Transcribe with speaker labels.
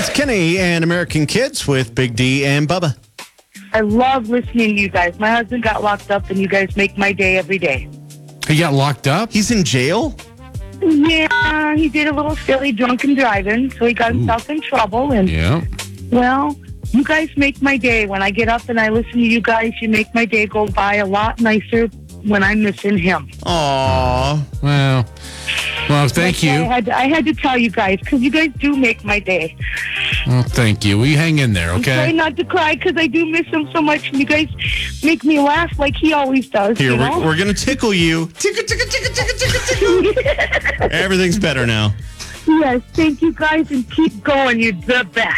Speaker 1: It's Kenny and American Kids with Big D and Bubba.
Speaker 2: I love listening to you guys. My husband got locked up, and you guys make my day every day.
Speaker 3: He got locked up?
Speaker 1: He's in jail?
Speaker 2: Yeah, he did a little silly drunken driving, so he got himself in trouble. And
Speaker 3: Yeah.
Speaker 2: well, you guys make my day. When I get up and I listen to you guys, you make my day go by a lot nicer when I'm missing him.
Speaker 1: Aw.
Speaker 3: Well, thank you.
Speaker 2: I had to tell you guys, because you guys do make my day.
Speaker 3: Well, thank you. We hang in there,
Speaker 2: Try
Speaker 3: okay?
Speaker 2: not to cry, because I do miss him so much, and you guys make me laugh like he always does.
Speaker 1: Here,
Speaker 2: you know?
Speaker 1: we're going to tickle you. Tickle, tickle, tickle, tickle, tickle, tickle. Everything's better now.
Speaker 2: Yes, thank you guys, and keep going. You're the best.